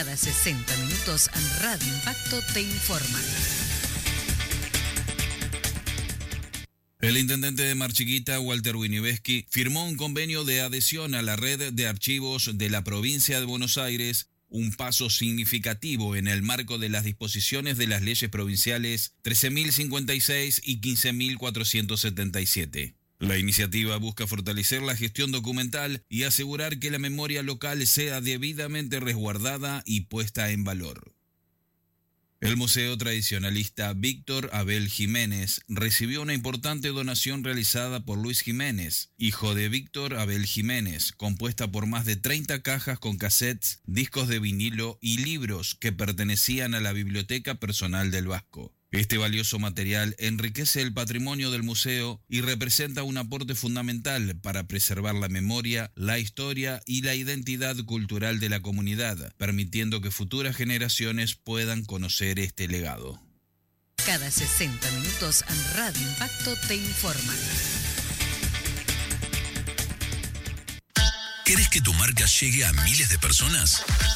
Cada 60 minutos Radio Impacto te informa. El intendente de Mar Chiquita, Walter Winiveski, firmó un convenio de adhesión a la red de archivos de la provincia de Buenos Aires, un paso significativo en el marco de las disposiciones de las leyes provinciales 13.056 y 15.477. La iniciativa busca fortalecer la gestión documental y asegurar que la memoria local sea debidamente resguardada y puesta en valor. El Museo Tradicionalista Víctor Abel Jiménez recibió una importante donación realizada por Luis Jiménez, hijo de Víctor Abel Jiménez, compuesta por más de 30 cajas con cassettes, discos de vinilo y libros que pertenecían a la biblioteca personal del Vasco. Este valioso material enriquece el patrimonio del museo y representa un aporte fundamental para preservar la memoria, la historia y la identidad cultural de la comunidad, permitiendo que futuras generaciones puedan conocer este legado. Cada 60 minutos Radio Impacto te informa. ¿Querés que tu marca llegue a miles de personas?